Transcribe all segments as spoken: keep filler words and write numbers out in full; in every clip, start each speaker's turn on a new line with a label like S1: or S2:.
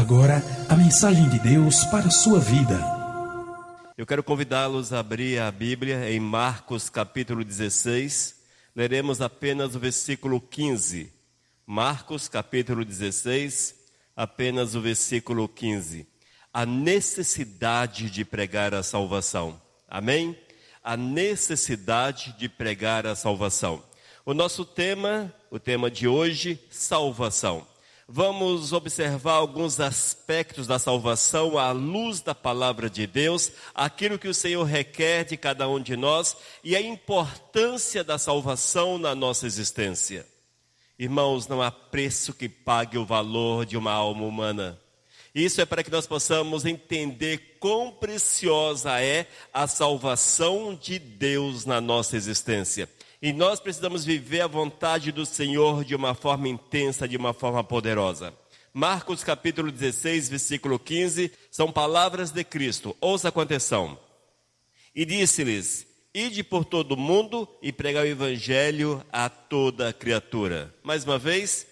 S1: agora a mensagem de Deus para a sua vida.
S2: Eu quero convidá-los a abrir a Bíblia em Marcos capítulo dezesseis. Leremos apenas o versículo quinze. Marcos capítulo dezesseis, apenas o versículo quinze. A necessidade de pregar a salvação. Amém? A necessidade de pregar a salvação. O nosso tema, o tema de hoje, salvação. Vamos observar alguns aspectos da salvação à luz da palavra de Deus, aquilo que o Senhor requer de cada um de nós e a importância da salvação na nossa existência. Irmãos, não há preço que pague o valor de uma alma humana. Isso é para que nós possamos entender quão preciosa é a salvação de Deus na nossa existência. E nós precisamos viver a vontade do Senhor de uma forma intensa, de uma forma poderosa. Marcos capítulo dezesseis, versículo quinze, são palavras de Cristo. Ouça com atenção. E disse-lhes: ide por todo o mundo e pregai o evangelho a toda criatura. Mais uma vez,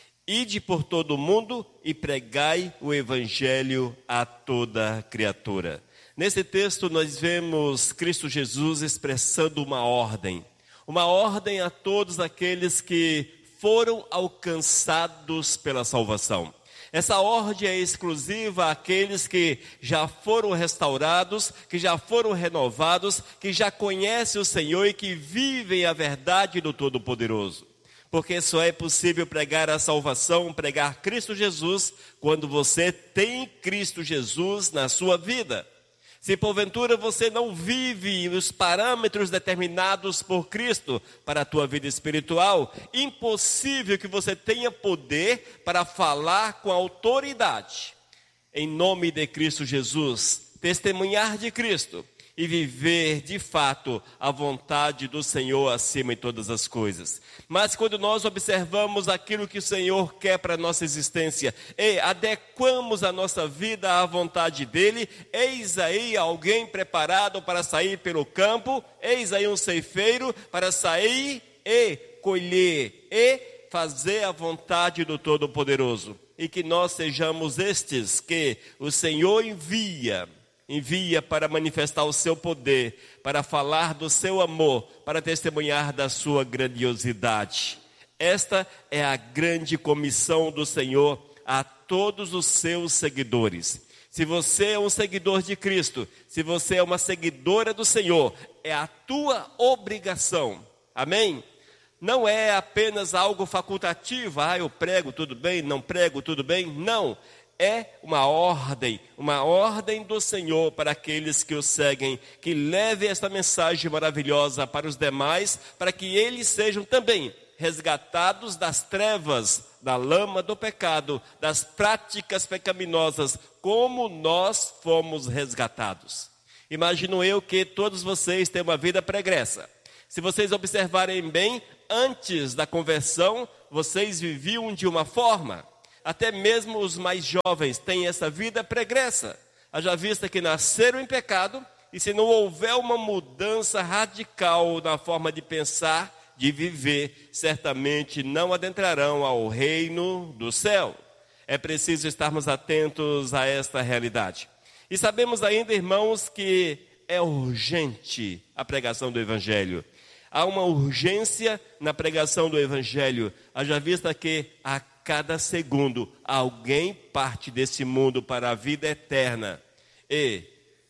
S2: ide por todo o mundo e pregai o evangelho a toda criatura. Nesse texto nós vemos Cristo Jesus expressando uma ordem. Uma ordem a todos aqueles que foram alcançados pela salvação. Essa ordem é exclusiva àqueles que já foram restaurados, que já foram renovados, que já conhecem o Senhor e que vivem a verdade do Todo-Poderoso. Porque só é possível pregar a salvação, pregar Cristo Jesus, quando você tem Cristo Jesus na sua vida. Se porventura você não vive os parâmetros determinados por Cristo para a tua vida espiritual, impossível que você tenha poder para falar com autoridade, em nome de Cristo Jesus, testemunhar de Cristo e viver de fato a vontade do Senhor acima de todas as coisas. Mas quando nós observamos aquilo que o Senhor quer para a nossa existência e adequamos a nossa vida à vontade dEle, eis aí alguém preparado para sair pelo campo, eis aí um ceifeiro para sair e colher e fazer a vontade do Todo-Poderoso. E que nós sejamos estes que o Senhor envia, envia para manifestar o seu poder, para falar do seu amor, para testemunhar da sua grandiosidade. Esta é a grande comissão do Senhor a todos os seus seguidores. Se você é um seguidor de Cristo, se você é uma seguidora do Senhor, é a tua obrigação. Amém? Não é apenas algo facultativo, ah, eu prego, tudo bem, não prego, tudo bem. Não. É uma ordem, uma ordem do Senhor para aqueles que o seguem, que leve esta mensagem maravilhosa para os demais, para que eles sejam também resgatados das trevas, da lama do pecado, das práticas pecaminosas, como nós fomos resgatados. Imagino eu que todos vocês têm uma vida pregressa. Se vocês observarem bem, antes da conversão, vocês viviam de uma forma. Até mesmo os mais jovens têm essa vida pregressa. Haja vista que nasceram em pecado, e se não houver uma mudança radical na forma de pensar, de viver, certamente não adentrarão ao reino do céu. É preciso estarmos atentos a esta realidade. E sabemos ainda, irmãos, que é urgente a pregação do Evangelho. Há uma urgência na pregação do Evangelho. Haja vista que a cada segundo alguém parte desse mundo para a vida eterna. E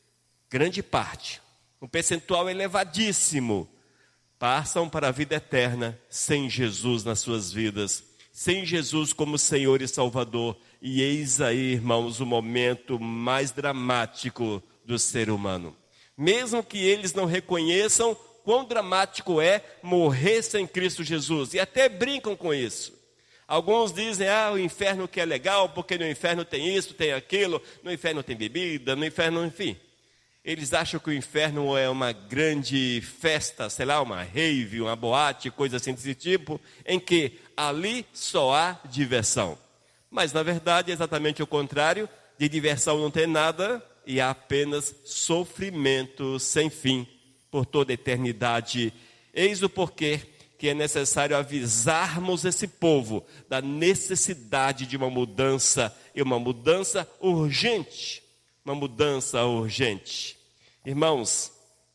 S2: grande parte, um percentual elevadíssimo, passam para a vida eterna sem Jesus nas suas vidas, sem Jesus como Senhor e Salvador. E eis aí, irmãos, o momento mais dramático do ser humano. Mesmo que eles não reconheçam quão dramático é morrer sem Cristo Jesus, e até brincam com isso. Alguns dizem, ah, o inferno que é legal, porque no inferno tem isso, tem aquilo, no inferno tem bebida, no inferno, enfim. Eles acham que o inferno é uma grande festa, sei lá, uma rave, uma boate, coisa assim desse tipo, em que ali só há diversão. Mas na verdade é exatamente o contrário, de diversão não tem nada e há apenas sofrimento sem fim por toda a eternidade. Eis o porquê que é necessário avisarmos esse povo da necessidade de uma mudança e uma mudança urgente. Uma mudança urgente. Irmãos,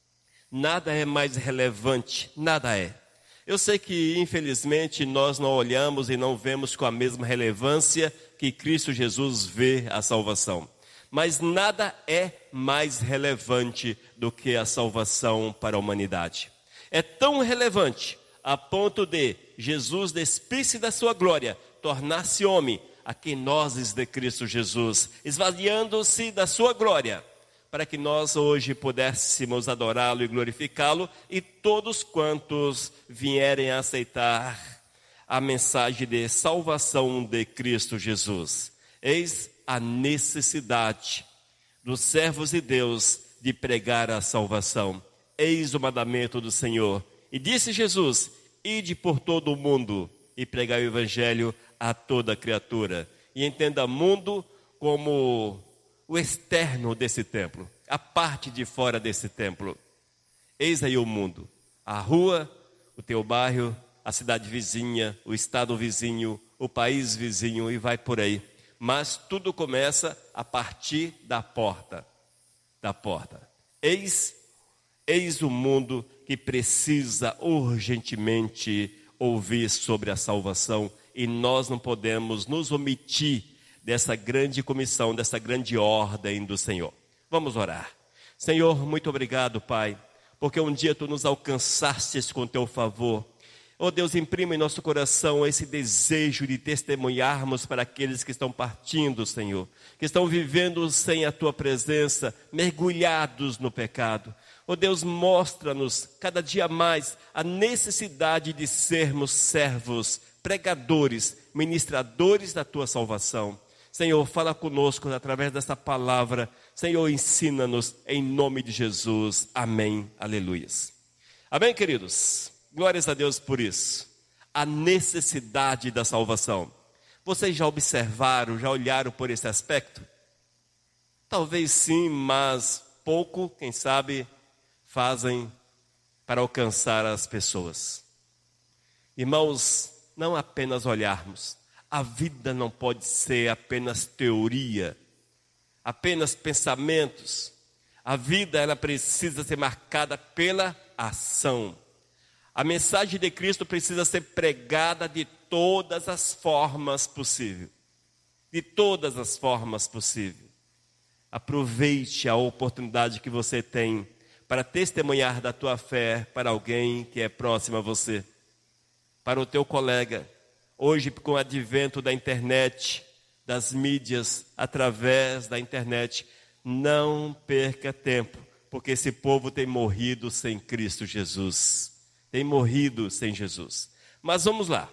S2: nada é mais relevante, nada é. Eu sei que, infelizmente, nós não olhamos e não vemos com a mesma relevância que Cristo Jesus vê a salvação. Mas nada é mais relevante do que a salvação para a humanidade. É tão relevante a ponto de Jesus despir-se da sua glória, tornar-se homem, a quem nós de Cristo Jesus, esvaziando-se da sua glória, para que nós hoje pudéssemos adorá-lo e glorificá-lo, e todos quantos vierem a aceitar a mensagem de salvação de Cristo Jesus. Eis a necessidade dos servos de Deus de pregar a salvação. Eis o mandamento do Senhor. E disse Jesus: ide por todo o mundo e pregai o evangelho a toda criatura. E entenda mundo como o externo desse templo, a parte de fora desse templo. Eis aí o mundo, a rua, o teu bairro, a cidade vizinha, o estado vizinho, o país vizinho, e vai por aí. Mas tudo começa a partir da porta, da porta. Eis, eis o mundo que precisa urgentemente ouvir sobre a salvação, e nós não podemos nos omitir dessa grande comissão, dessa grande ordem do Senhor. Vamos orar. Senhor, muito obrigado, Pai, porque um dia Tu nos alcançastes com Teu favor. Oh Deus, imprime em nosso coração esse desejo de testemunharmos para aqueles que estão partindo, Senhor, que estão vivendo sem a Tua presença, mergulhados no pecado. Oh Deus, mostra-nos cada dia mais a necessidade de sermos servos, pregadores, ministradores da Tua salvação. Senhor, fala conosco através dessa palavra. Senhor, ensina-nos em nome de Jesus. Amém. Aleluias. Amém, queridos? Glórias a Deus por isso. A necessidade da salvação. Vocês já observaram, já olharam por esse aspecto? Talvez sim, mas pouco, quem sabe, fazem para alcançar as pessoas. Irmãos, não apenas olharmos. A vida não pode ser apenas teoria, apenas pensamentos. A vida, ela precisa ser marcada pela ação. A mensagem de Cristo precisa ser pregada de todas as formas possíveis. De todas as formas possíveis. Aproveite a oportunidade que você tem para testemunhar da tua fé para alguém que é próximo a você. Para o teu colega. Hoje, com o advento da internet, das mídias, através da internet, não perca tempo, porque esse povo tem morrido sem Cristo Jesus. Tem morrido sem Jesus. Mas vamos lá.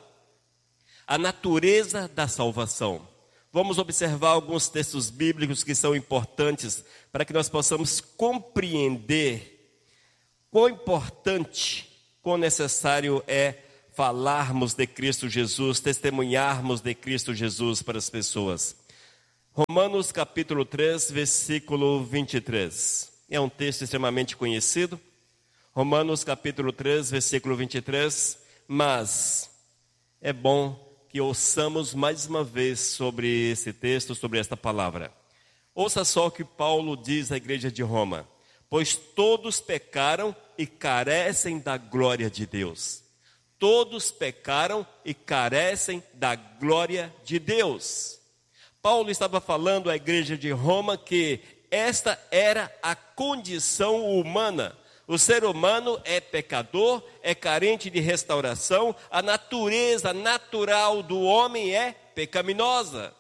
S2: A natureza da salvação. Vamos observar alguns textos bíblicos que são importantes para que nós possamos compreender quão importante, quão necessário é falarmos de Cristo Jesus, testemunharmos de Cristo Jesus para as pessoas. Romanos capítulo três, versículo vinte e três. É um texto extremamente conhecido. Romanos capítulo três, versículo vinte e três. Mas é bom que ouçamos mais uma vez sobre esse texto, sobre esta palavra. Ouça só o que Paulo diz à igreja de Roma. Pois todos pecaram e carecem da glória de Deus. Todos pecaram e carecem da glória de Deus. Paulo estava falando à igreja de Roma que esta era a condição humana. O ser humano é pecador, é carente de restauração, a natureza natural do homem é pecaminosa.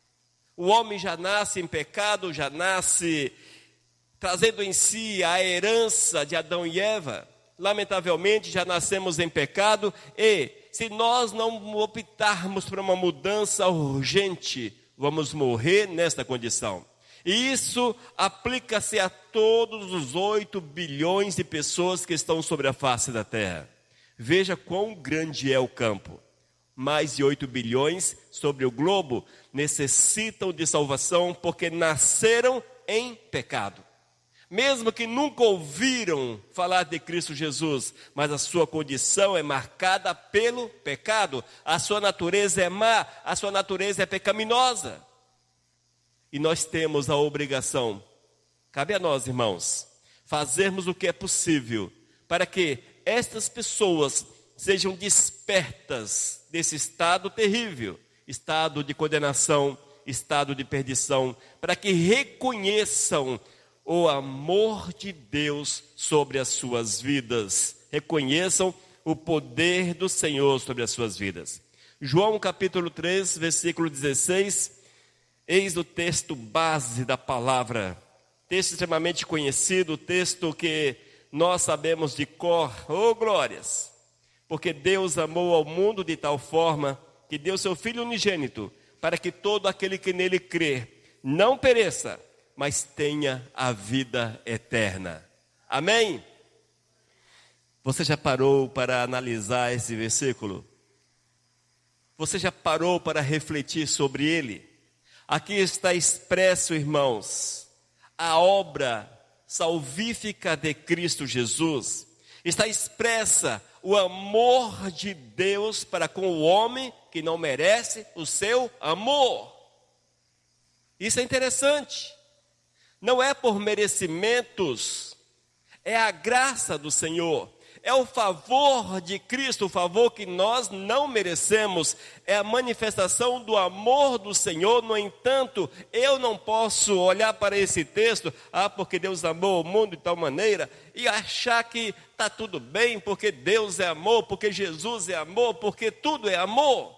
S2: O homem já nasce em pecado, já nasce trazendo em si a herança de Adão e Eva. Lamentavelmente já nascemos em pecado e se nós não optarmos por uma mudança urgente, vamos morrer nesta condição. E isso aplica-se a todos os oito bilhões de pessoas que estão sobre a face da terra. Veja quão grande é o campo. Mais de oito bilhões sobre o globo necessitam de salvação porque nasceram em pecado. Mesmo que nunca ouviram falar de Cristo Jesus, mas a sua condição é marcada pelo pecado. A sua natureza é má, a sua natureza é pecaminosa. E nós temos a obrigação, cabe a nós, irmãos, fazermos o que é possível para que estas pessoas sejam despertas desse estado terrível, estado de condenação, estado de perdição, para que reconheçam o amor de Deus sobre as suas vidas, reconheçam o poder do Senhor sobre as suas vidas. João capítulo três, versículo dezesseis, eis o texto base da palavra, texto extremamente conhecido, texto que nós sabemos de cor, oh glórias, porque Deus amou ao mundo de tal forma que deu seu Filho unigênito, para que todo aquele que nele crê não pereça, mas tenha a vida eterna. Amém? Você já parou para analisar esse versículo? Você já parou para refletir sobre ele? Aqui está expresso, irmãos, a obra salvífica de Cristo Jesus. Está expressa o amor de Deus para com o homem que não merece o seu amor. Isso é interessante. Não é por merecimentos, é a graça do Senhor. É o favor de Cristo, o favor que nós não merecemos. É a manifestação do amor do Senhor. No entanto, eu não posso olhar para esse texto, ah, porque Deus amou o mundo de tal maneira, e achar que está tudo bem, porque Deus é amor, porque Jesus é amor, porque tudo é amor.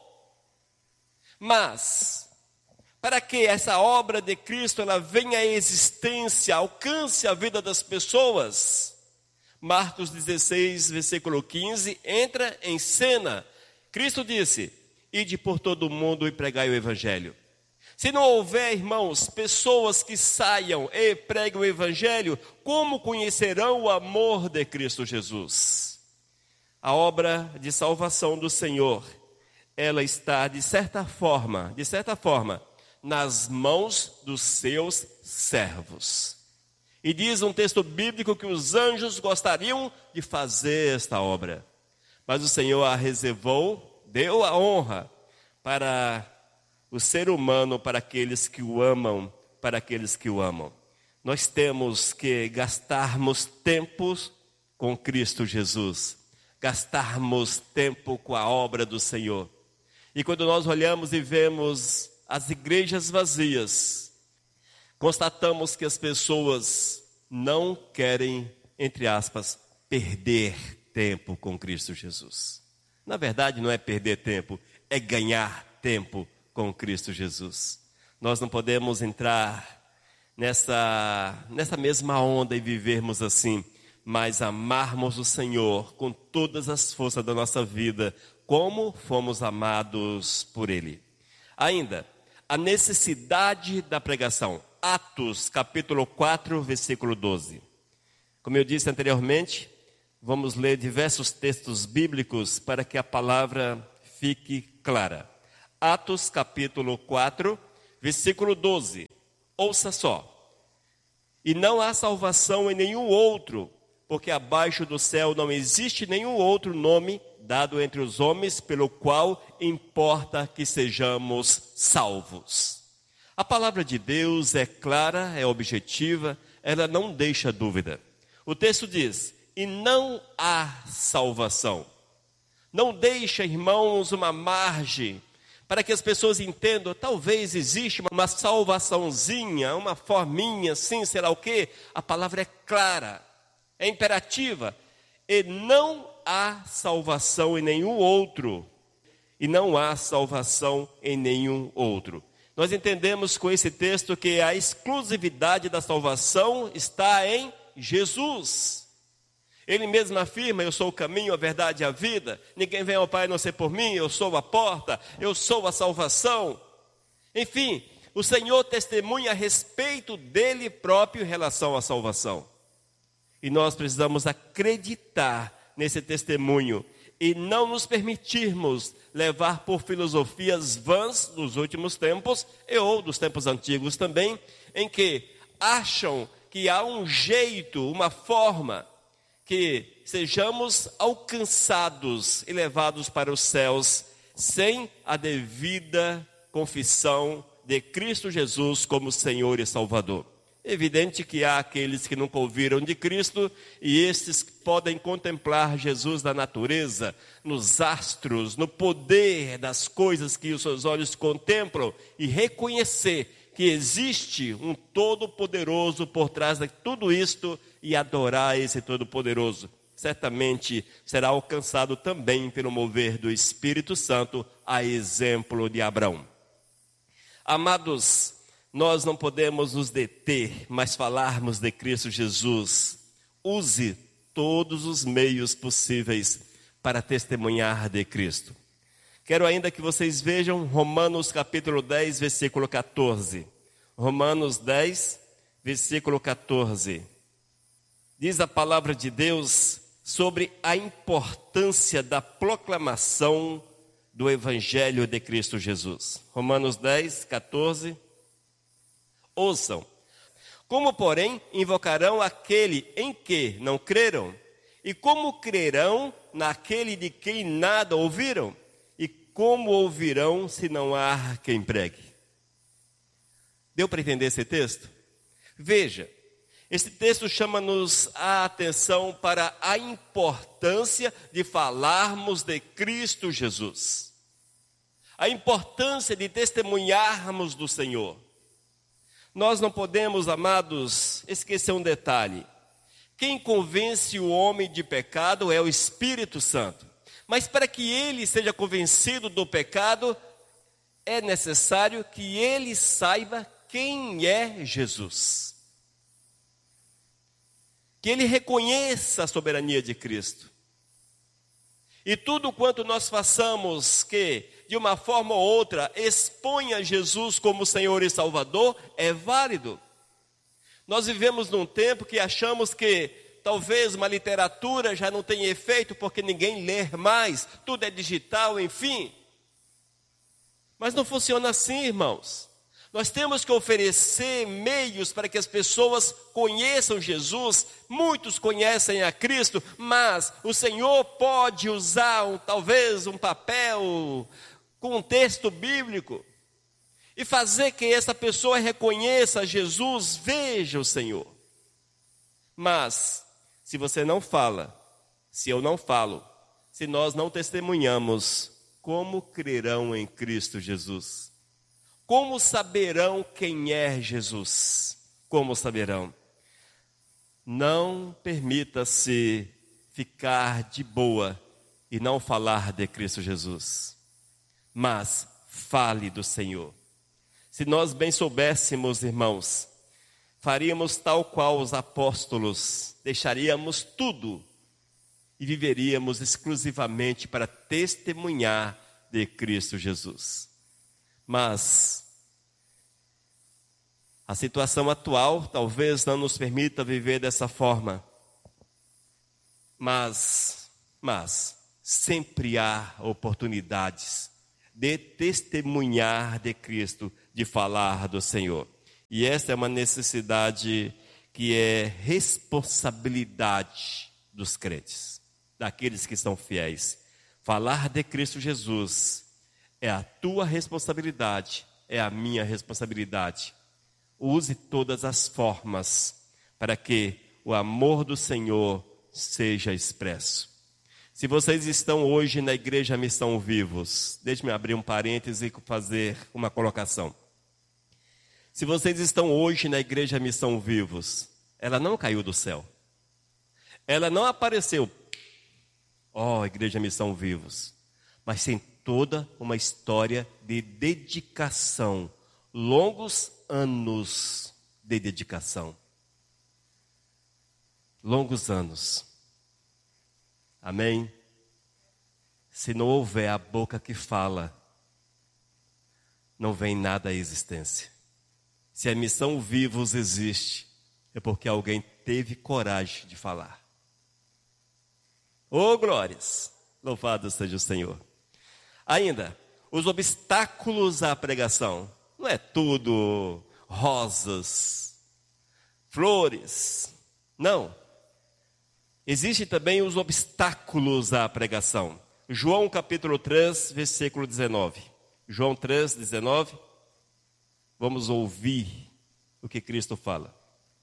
S2: Mas, para que essa obra de Cristo ela venha à existência, alcance a vida das pessoas, Marcos dezesseis, versículo quinze, entra em cena. Cristo disse, ide por todo o mundo e pregai o evangelho. Se não houver, irmãos, pessoas que saiam e preguem o evangelho, como conhecerão o amor de Cristo Jesus? A obra de salvação do Senhor, ela está de certa forma, de certa forma, nas mãos dos seus servos. E diz um texto bíblico que os anjos gostariam de fazer esta obra. Mas o Senhor a reservou, deu a honra para o ser humano, para aqueles que o amam, para aqueles que o amam. Nós temos que gastarmos tempos com Cristo Jesus. Gastarmos tempo com a obra do Senhor. E quando nós olhamos e vemos as igrejas vazias, constatamos que as pessoas não querem, entre aspas, perder tempo com Cristo Jesus. Na verdade, não é perder tempo, é ganhar tempo com Cristo Jesus. Nós não podemos entrar nessa, nessa mesma onda e vivermos assim, mas amarmos o Senhor com todas as forças da nossa vida, como fomos amados por Ele. Ainda, a necessidade da pregação. Atos, capítulo quatro, versículo doze. Como eu disse anteriormente, vamos ler diversos textos bíblicos para que a palavra fique clara. Atos, capítulo quatro, versículo doze. Ouça só. E não há salvação em nenhum outro, porque abaixo do céu não existe nenhum outro nome dado entre os homens, pelo qual importa que sejamos salvos. A palavra de Deus é clara, é objetiva, ela não deixa dúvida. O texto diz, e não há salvação. Não deixa, irmãos, uma margem para que as pessoas entendam, talvez existe uma salvaçãozinha, uma forminha, assim, sei lá o quê. A palavra é clara, é imperativa. E não há salvação em nenhum outro. E não há salvação em nenhum outro. Nós entendemos com esse texto que a exclusividade da salvação está em Jesus. Ele mesmo afirma, eu sou o caminho, a verdade e a vida. Ninguém vem ao Pai a não ser por mim, eu sou a porta, eu sou a salvação. Enfim, o Senhor testemunha a respeito dele próprio em relação à salvação. E nós precisamos acreditar nesse testemunho e não nos permitirmos levar por filosofias vãs dos últimos tempos e ou dos tempos antigos também, em que acham que há um jeito, uma forma que sejamos alcançados e levados para os céus sem a devida confissão de Cristo Jesus como Senhor e Salvador. Evidente que há aqueles que nunca ouviram de Cristo e estes podem contemplar Jesus na natureza, nos astros, no poder das coisas que os seus olhos contemplam e reconhecer que existe um Todo-Poderoso por trás de tudo isto e adorar esse Todo-Poderoso. Certamente será alcançado também pelo mover do Espírito Santo, a exemplo de Abraão. Amados, nós não podemos nos deter, mas falarmos de Cristo Jesus. Use todos os meios possíveis para testemunhar de Cristo. Quero ainda que vocês vejam Romanos capítulo dez, versículo quatorze. Romanos dez, versículo quatorze. Diz a palavra de Deus sobre a importância da proclamação do Evangelho de Cristo Jesus. Romanos dez, quatorze. Ouçam. Como, porém, invocarão aquele em que não creram? E como crerão naquele de quem nada ouviram? E como ouvirão se não há quem pregue? Deu para entender esse texto? Veja, esse texto chama-nos a atenção para a importância de falarmos de Cristo Jesus. A importância de testemunharmos do Senhor. Nós não podemos, amados, esquecer um detalhe. Quem convence o homem de pecado é o Espírito Santo. Mas para que ele seja convencido do pecado, é necessário que ele saiba quem é Jesus. Que ele reconheça a soberania de Cristo. E tudo quanto nós façamos que, de uma forma ou outra, exponha Jesus como Senhor e Salvador, é válido. Nós vivemos num tempo que achamos que talvez uma literatura já não tenha efeito porque ninguém lê mais, tudo é digital, enfim. Mas não funciona assim, irmãos. Nós temos que oferecer meios para que as pessoas conheçam Jesus. Muitos conhecem a Cristo, mas o Senhor pode usar um, talvez um papel com um texto bíblico e fazer que essa pessoa reconheça Jesus, veja o Senhor. Mas se você não fala, se eu não falo, se nós não testemunhamos, como crerão em Cristo Jesus? Como saberão quem é Jesus? Como saberão? Não permita-se ficar de boa e não falar de Cristo Jesus, mas fale do Senhor. Se nós bem soubéssemos, irmãos, faríamos tal qual os apóstolos, deixaríamos tudo e viveríamos exclusivamente para testemunhar de Cristo Jesus. Mas a situação atual talvez não nos permita viver dessa forma. Mas, mas sempre há oportunidades de testemunhar de Cristo, de falar do Senhor. E esta é uma necessidade que é responsabilidade dos crentes, daqueles que são fiéis. Falar de Cristo Jesus é a tua responsabilidade, é a minha responsabilidade. Use todas as formas para que o amor do Senhor seja expresso. Se vocês estão hoje na Igreja Missão Vivos, deixe-me abrir um parêntese e fazer uma colocação. Se vocês estão hoje na Igreja Missão Vivos, ela não caiu do céu. Ela não apareceu, ó, oh, Igreja Missão Vivos, mas tem toda uma história de dedicação, longos anos de dedicação. Longos anos. Amém? Se não houver a boca que fala, não vem nada à existência. Se a Missão Vivos existe, é porque alguém teve coragem de falar. Oh, glórias! Louvado seja o Senhor. Ainda, os obstáculos à pregação. Não é tudo rosas, flores. Não. Existem também os obstáculos à pregação. João capítulo três, versículo dezenove. João três, dezenove. Vamos ouvir o que Cristo fala.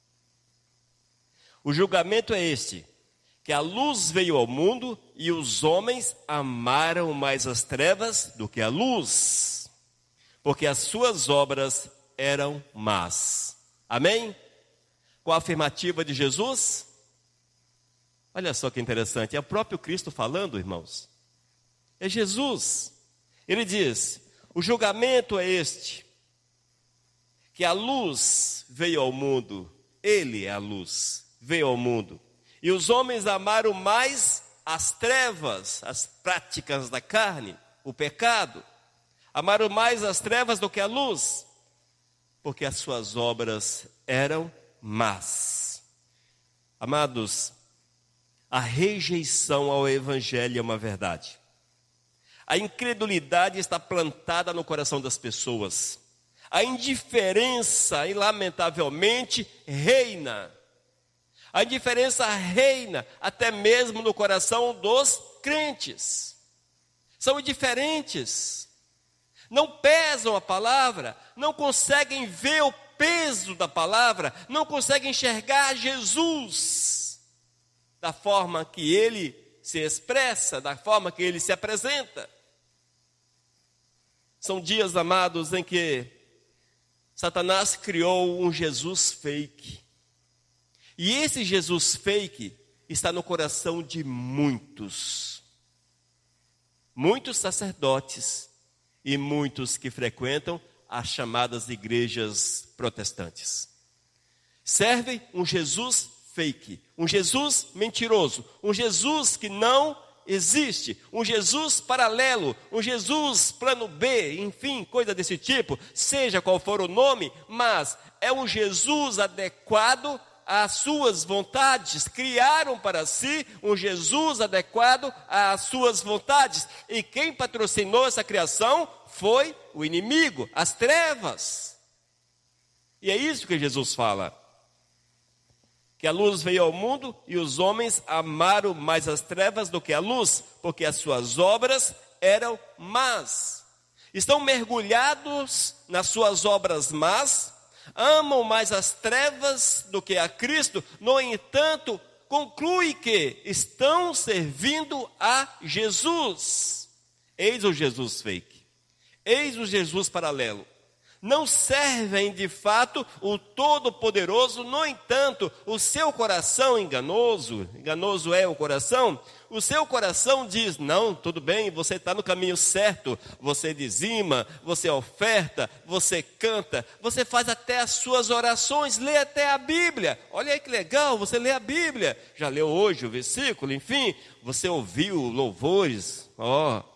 S2: O julgamento é este, que a luz veio ao mundo e os homens amaram mais as trevas do que a luz, porque as suas obras eram más. Amém? Com a afirmativa de Jesus? Olha só que interessante, é o próprio Cristo falando, irmãos. É Jesus. Ele diz, o julgamento é este, que a luz veio ao mundo, Ele é a luz, veio ao mundo. E os homens amaram mais as trevas, as práticas da carne, o pecado. Amaram mais as trevas do que a luz, porque as suas obras eram más. Amados, a rejeição ao Evangelho é uma verdade. A incredulidade está plantada no coração das pessoas. A indiferença, lamentavelmente, reina. A indiferença reina até mesmo no coração dos crentes. São indiferentes. Não pesam a palavra, não conseguem ver o peso da palavra, não conseguem enxergar Jesus da forma que ele se expressa, da forma que ele se apresenta. São dias, amados, em que Satanás criou um Jesus fake. E esse Jesus fake está no coração de muitos. Muitos sacerdotes e muitos que frequentam as chamadas igrejas protestantes. Servem um Jesus fake, um Jesus mentiroso, um Jesus que não existe, um Jesus paralelo, um Jesus plano B, enfim, coisa desse tipo, seja qual for o nome, mas é um Jesus adequado às suas vontades, criaram para si um Jesus adequado às suas vontades, e quem patrocinou essa criação foi o inimigo, as trevas. E é isso que Jesus fala, que a luz veio ao mundo e os homens amaram mais as trevas do que a luz, porque as suas obras eram más. Estão mergulhados nas suas obras más, amam mais as trevas do que a Cristo, no entanto, conclui que estão servindo a Jesus. Eis o Jesus fake, eis o Jesus paralelo. Não servem de fato o Todo-Poderoso, no entanto, o seu coração enganoso, enganoso é o coração, o seu coração diz, não, tudo bem, você está no caminho certo, você dizima, você oferta, você canta, você faz até as suas orações, lê até a Bíblia, olha aí que legal, você lê a Bíblia, já leu hoje o versículo, enfim, você ouviu louvores, ó, oh,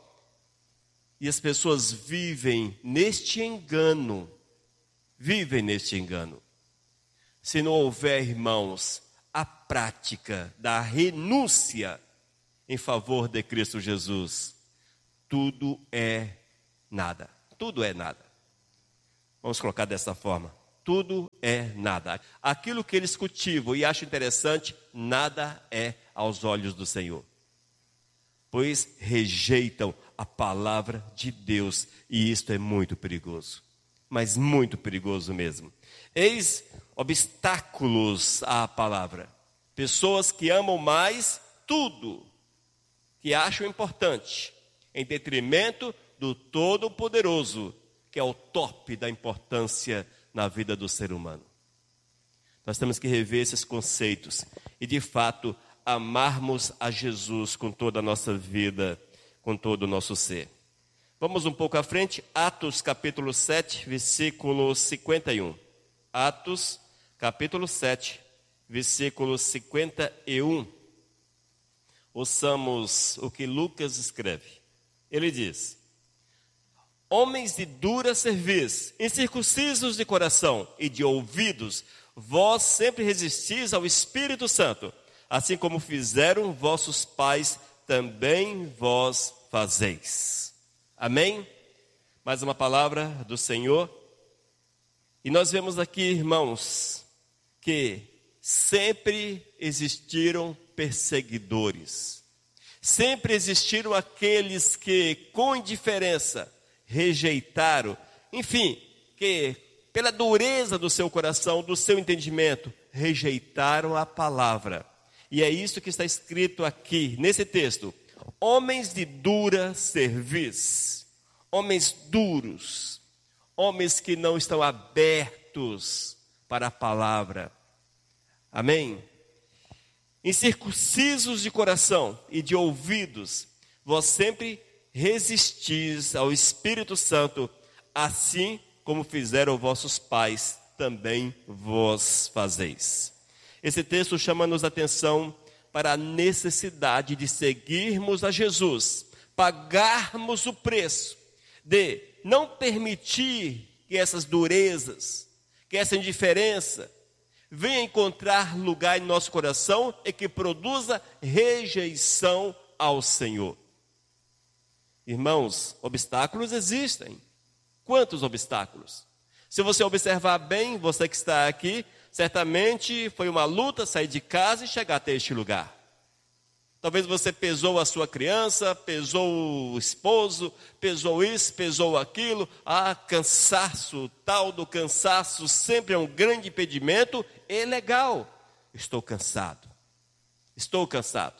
S2: e as pessoas vivem neste engano, vivem neste engano. Se não houver, irmãos, a prática da renúncia em favor de Cristo Jesus, tudo é nada, tudo é nada. Vamos colocar dessa forma, tudo é nada. Aquilo que eles cultivam e acham interessante, nada é aos olhos do Senhor, pois rejeitam a palavra de Deus, e isto é muito perigoso, mas muito perigoso mesmo. Eis obstáculos à palavra, pessoas que amam mais tudo, que acham importante, em detrimento do Todo-Poderoso, que é o top da importância na vida do ser humano. Nós temos que rever esses conceitos, e de fato, amarmos a Jesus com toda a nossa vida, com todo o nosso ser. Vamos um pouco à frente, Atos capítulo sete, versículo cinquenta e um. Atos capítulo sete, versículo cinquenta e um. Ouçamos o que Lucas escreve. Ele diz, homens de dura cerviz, incircuncisos de coração e de ouvidos, vós sempre resistis ao Espírito Santo, assim como fizeram vossos pais, também vós fazeis. Amém? Mais uma palavra do Senhor. E nós vemos aqui, irmãos, que sempre existiram perseguidores. Sempre existiram aqueles que, com indiferença, rejeitaram, enfim, que pela dureza do seu coração, do seu entendimento, rejeitaram a palavra. E é isso que está escrito aqui, nesse texto. Homens de dura cerviz, homens duros, homens que não estão abertos para a palavra. Amém? Incircuncisos de coração e de ouvidos, vós sempre resistis ao Espírito Santo, assim como fizeram vossos pais, também vós fazeis. Esse texto chama-nos a atenção para a necessidade de seguirmos a Jesus, pagarmos o preço de não permitir que essas durezas, que essa indiferença venha encontrar lugar em nosso coração e que produza rejeição ao Senhor. Irmãos, obstáculos existem. Quantos obstáculos? Se você observar bem, você que está aqui, certamente foi uma luta sair de casa e chegar até este lugar. Talvez você pesou a sua criança, pesou o esposo, pesou isso, pesou aquilo. Ah, cansaço, tal do cansaço sempre é um grande impedimento. É legal. Estou cansado. Estou cansado.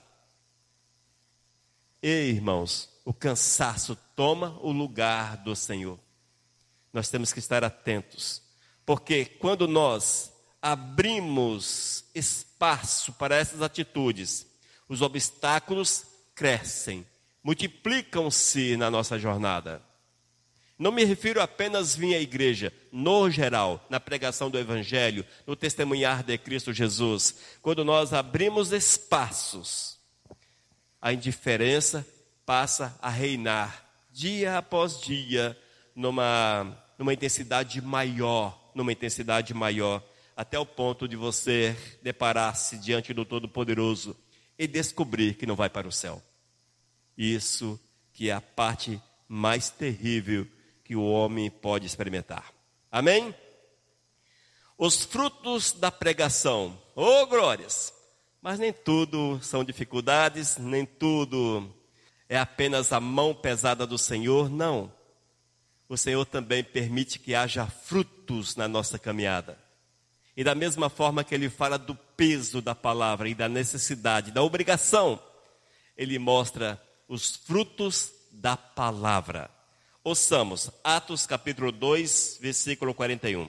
S2: Ei, irmãos, o cansaço toma o lugar do Senhor. Nós temos que estar atentos, porque quando nós abrimos espaço para essas atitudes, os obstáculos crescem, multiplicam-se na nossa jornada. Não me refiro apenas a vir à igreja, no geral, na pregação do Evangelho, no testemunhar de Cristo Jesus. Quando nós abrimos espaços, a indiferença passa a reinar dia após dia, numa, numa intensidade maior, numa intensidade maior, até o ponto de você deparar-se diante do Todo-Poderoso e descobrir que não vai para o céu. Isso que é a parte mais terrível que o homem pode experimentar. Amém? Os frutos da pregação. Oh, glórias! Mas nem tudo são dificuldades, nem tudo é apenas a mão pesada do Senhor, não. O Senhor também permite que haja frutos na nossa caminhada. E da mesma forma que Ele fala do peso da palavra e da necessidade, da obrigação, Ele mostra os frutos da palavra. Ouçamos, Atos capítulo dois, versículo quarenta e um.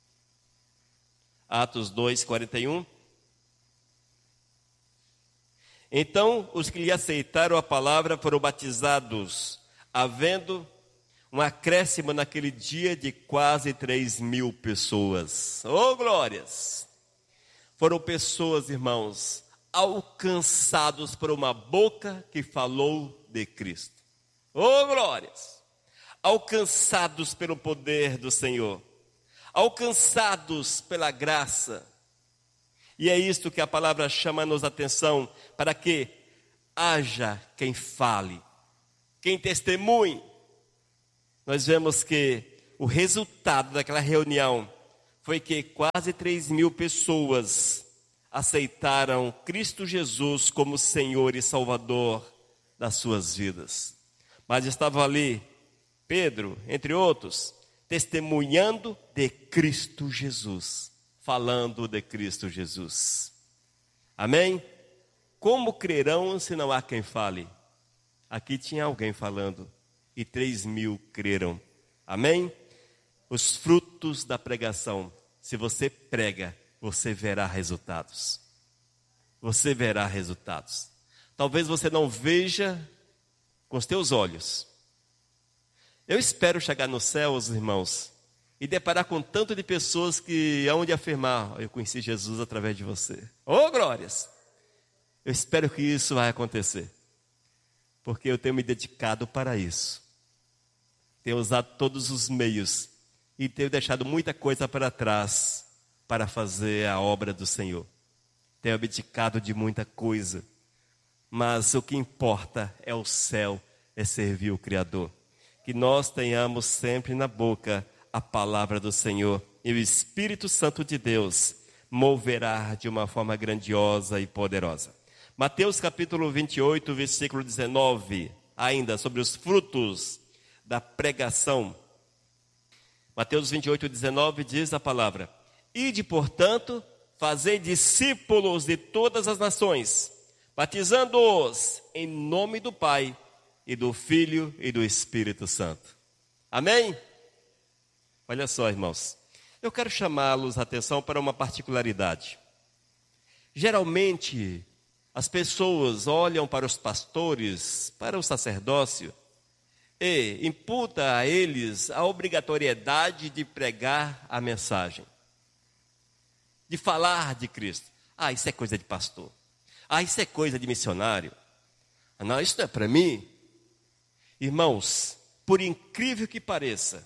S2: Atos dois, quarenta e um. Então, os que lhe aceitaram a palavra foram batizados, havendo um acréscimo naquele dia de quase três mil pessoas. Oh, glórias! Foram pessoas, irmãos, alcançados por uma boca que falou de Cristo. Oh, glórias! Alcançados pelo poder do Senhor, alcançados pela graça. E é isto que a palavra chama-nos a atenção, para que haja quem fale, quem testemunhe. Nós vemos que o resultado daquela reunião foi que quase três mil pessoas aceitaram Cristo Jesus como Senhor e Salvador das suas vidas. Mas estavam ali Pedro, entre outros, testemunhando de Cristo Jesus, falando de Cristo Jesus. Amém? Como crerão se não há quem fale? Aqui tinha alguém falando e três mil creram. Amém? Os frutos da pregação. Se você prega, você verá resultados. Você verá resultados. Talvez você não veja com os teus olhos. Eu espero chegar no céu, os irmãos, e deparar com tanto de pessoas que hão de afirmar: eu conheci Jesus através de você. Oh, glórias! Eu espero que isso vai acontecer, porque eu tenho me dedicado para isso. Tenho usado todos os meios e tenho deixado muita coisa para trás para fazer a obra do Senhor. Tenho abdicado de muita coisa, mas o que importa é o céu, é servir o Criador. Que nós tenhamos sempre na boca a palavra do Senhor, e o Espírito Santo de Deus moverá de uma forma grandiosa e poderosa. Mateus capítulo vinte e oito, versículo dezenove, ainda sobre os frutos da pregação. Mateus vinte e oito, dezenove diz a palavra: Ide, portanto, fazei discípulos de todas as nações, batizando-os em nome do Pai, e do Filho e do Espírito Santo. Amém? Olha só, irmãos, eu quero chamá-los a atenção para uma particularidade. Geralmente, as pessoas olham para os pastores, para o sacerdócio, e imputa a eles a obrigatoriedade de pregar a mensagem, de falar de Cristo. Ah, isso é coisa de pastor. Ah, isso é coisa de missionário. Ah, não, isso não é para mim. Irmãos, por incrível que pareça,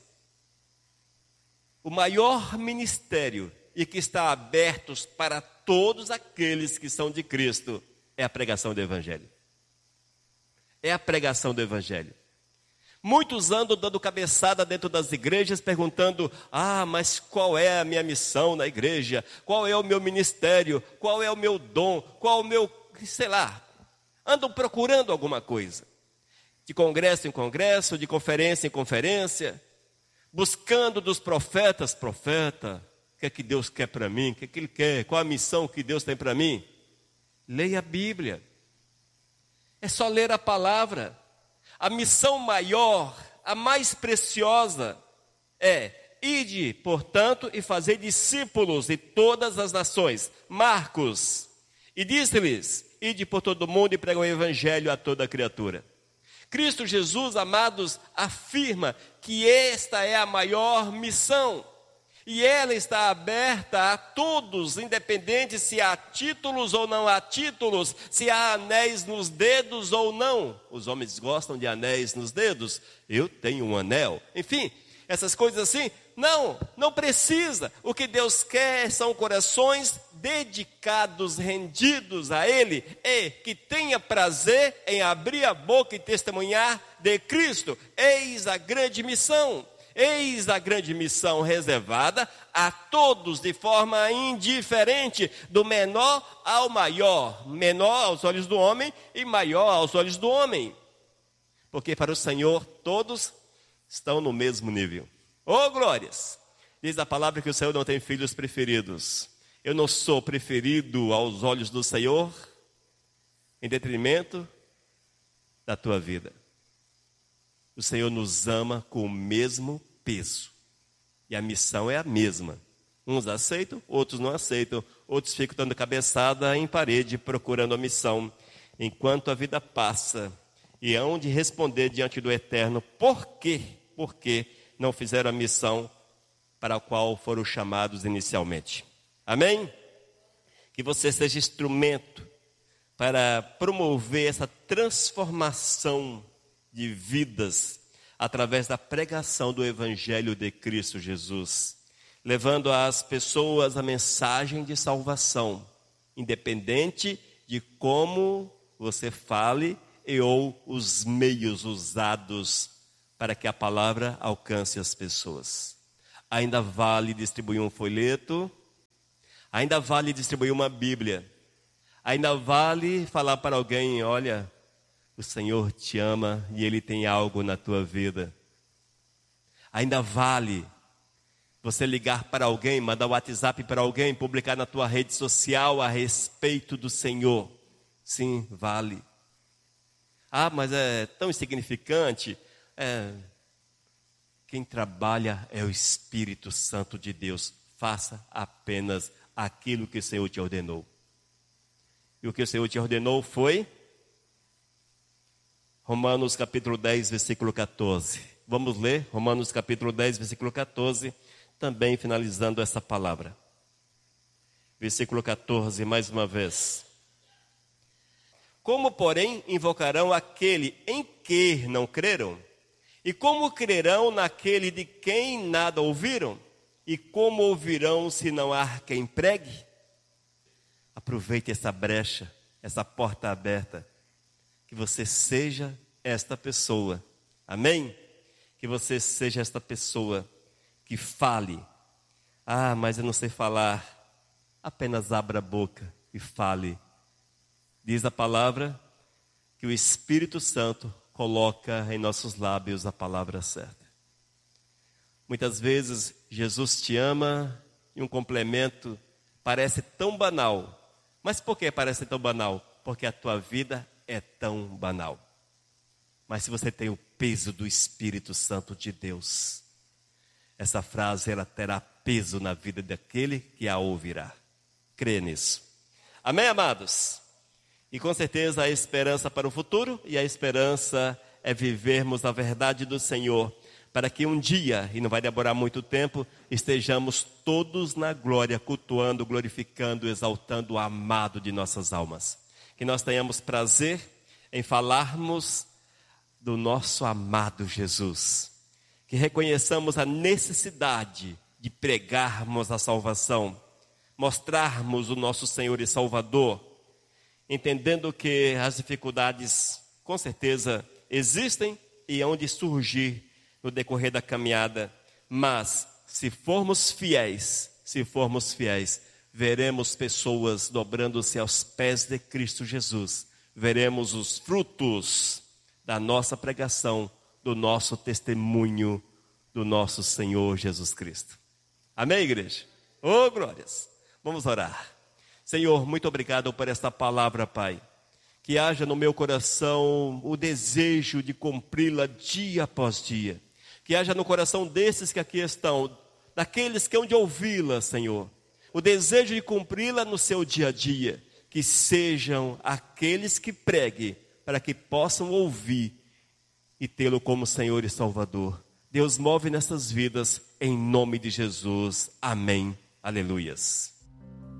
S2: o maior ministério e que está aberto para todos aqueles que são de Cristo é a pregação do Evangelho. É a pregação do Evangelho. Muitos andam dando cabeçada dentro das igrejas, perguntando: ah, mas qual é a minha missão na igreja? Qual é o meu ministério? Qual é o meu dom? Qual é o meu, sei lá. Andam procurando alguma coisa. De congresso em congresso, de conferência em conferência, buscando dos profetas: profeta, o que é que Deus quer para mim? O que é que Ele quer? Qual a missão que Deus tem para mim? Leia a Bíblia. É só ler a palavra. A missão maior, a mais preciosa é: ide, portanto, e fazei discípulos de todas as nações. Marcos. E disse-lhes: ide por todo o mundo e pregai o evangelho a toda criatura. Cristo Jesus, amados, afirma que esta é a maior missão. E ela está aberta a todos, independente se há títulos ou não há títulos, se há anéis nos dedos ou não. Os homens gostam de anéis nos dedos. Eu tenho um anel. Enfim, essas coisas assim. Não, não precisa. O que Deus quer são corações dedicados, rendidos a Ele, e que tenha prazer em abrir a boca e testemunhar de Cristo. Eis a grande missão. Eis a grande missão reservada a todos de forma indiferente, do menor ao maior, menor aos olhos do homem e maior aos olhos do homem, porque para o Senhor todos estão no mesmo nível. Oh, glórias! Diz a palavra que o Senhor não tem filhos preferidos. Eu não sou preferido aos olhos do Senhor em detrimento da tua vida. O Senhor nos ama com o mesmo peso. E a missão é a mesma. Uns aceitam, outros não aceitam. Outros ficam dando cabeçada em parede, procurando a missão. Enquanto a vida passa, e hão de responder diante do Eterno: por quê? Por que não fizeram a missão para a qual foram chamados inicialmente? Amém? Que você seja instrumento para promover essa transformação de vidas através da pregação do Evangelho de Cristo Jesus, levando às pessoas a mensagem de salvação, independente de como você fale e ou os meios usados para que a palavra alcance as pessoas. Ainda vale distribuir um folheto, ainda vale distribuir uma Bíblia, ainda vale falar para alguém: olha, o Senhor te ama e Ele tem algo na tua vida. Ainda vale você ligar para alguém, mandar um WhatsApp para alguém, publicar na tua rede social a respeito do Senhor. Sim, vale. Ah, mas é tão insignificante. É, quem trabalha é o Espírito Santo de Deus. Faça apenas aquilo que o Senhor te ordenou. E o que o Senhor te ordenou foi Romanos capítulo dez, versículo catorze. Vamos ler Romanos capítulo dez, versículo catorze, também finalizando essa palavra. Versículo catorze, mais uma vez. Como, porém, invocarão aquele em que não creram? E como crerão naquele de quem nada ouviram? E como ouvirão se não há quem pregue? Aproveite essa brecha, essa porta aberta. Que você seja esta pessoa. Amém? Que você seja esta pessoa que fale. Ah, mas eu não sei falar. Apenas abra a boca e fale. Diz a palavra que o Espírito Santo coloca em nossos lábios a palavra certa. Muitas vezes Jesus te ama e um complemento parece tão banal. Mas por que parece tão banal? Porque a tua vida é tão banal. Mas se você tem o peso do Espírito Santo de Deus, essa frase ela terá peso na vida daquele que a ouvirá. Crê nisso. Amém, amados? E com certeza a esperança para o futuro, e a esperança é vivermos a verdade do Senhor, para que um dia, e não vai demorar muito tempo, estejamos todos na glória, cultuando, glorificando, exaltando o amado de nossas almas. Que nós tenhamos prazer em falarmos do nosso amado Jesus. Que reconheçamos a necessidade de pregarmos a salvação, mostrarmos o nosso Senhor e Salvador, entendendo que as dificuldades, com certeza, existem e hão de surgir no decorrer da caminhada, mas se formos fiéis, se formos fiéis, veremos pessoas dobrando-se aos pés de Cristo Jesus, veremos os frutos da nossa pregação, do nosso testemunho, do nosso Senhor Jesus Cristo. Amém, igreja? Oh, glórias! Vamos orar. Senhor, muito obrigado por esta palavra, Pai. Que haja no meu coração o desejo de cumpri-la dia após dia. Que haja no coração desses que aqui estão, daqueles que hão de ouvi-la, Senhor, o desejo de cumpri-la no seu dia a dia. Que sejam aqueles que preguem, para que possam ouvir e tê-lo como Senhor e Salvador. Deus, move nessas vidas, em nome de Jesus. Amém. Aleluias.